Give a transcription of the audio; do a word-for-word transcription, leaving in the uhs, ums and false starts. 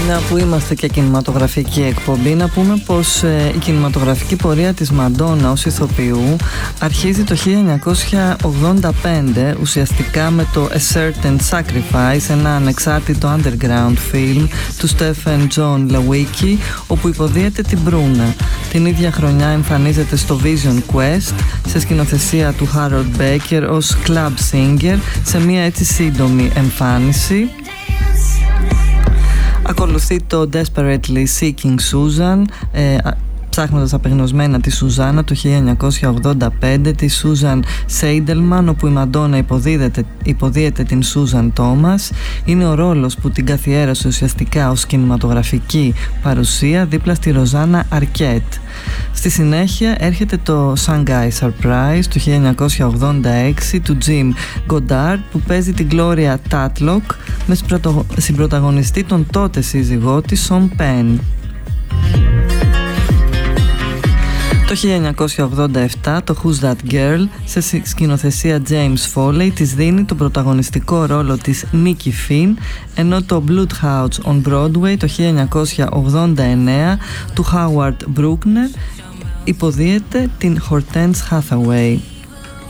Μια που είμαστε και κινηματογραφική εκπομπή, να πούμε πως ε, η κινηματογραφική πορεία της Μαντόνα ως ηθοποιού αρχίζει το χίλια εννιακόσια ογδόντα πέντε, ουσιαστικά με το A Certain Sacrifice, ένα ανεξάρτητο underground film του Stephen John Lewicki, όπου υποδίεται την Μπρούνα. Την ίδια χρονιά εμφανίζεται στο Vision Quest σε σκηνοθεσία του Harold Baker ως club singer, σε μια έτσι σύντομη εμφάνιση. Ακολουθεί το Desperately Seeking Susan, ε, ψάχνοντας απεγνωσμένα τη Σουζάνα το χίλια εννιακόσια ογδόντα πέντε, τη Σούζαν Σέιντελμαν, όπου η Μαντόνα υποδίεται, υποδίεται την Σούζαν Τόμας. Είναι ο ρόλος που την καθιέρωσε ουσιαστικά ως κινηματογραφική παρουσία δίπλα στη Ροζάνα Αρκέτ. Στη συνέχεια έρχεται το Shanghai Surprise του χίλια εννιακόσια ογδόντα έξι του Jim Goddard, που παίζει την Gloria Tatlock με συμπρωταγωνιστή τον τότε σύζυγό της Sean Penn. Το χίλια εννιακόσια ογδόντα επτά το Who's That Girl, σε σκηνοθεσία James Foley, της δίνει τον πρωταγωνιστικό ρόλο της Nikki Finn, ενώ το Bloodhounds on Broadway το χίλια εννιακόσια ογδόντα εννέα του Howard Brookner υποδίεται την Hortense Hathaway.